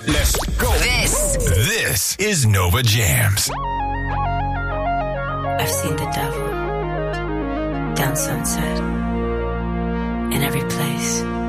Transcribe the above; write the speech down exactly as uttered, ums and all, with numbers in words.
Let's go. This. This is Nova Jams. I've seen the devil down Sunset in every place.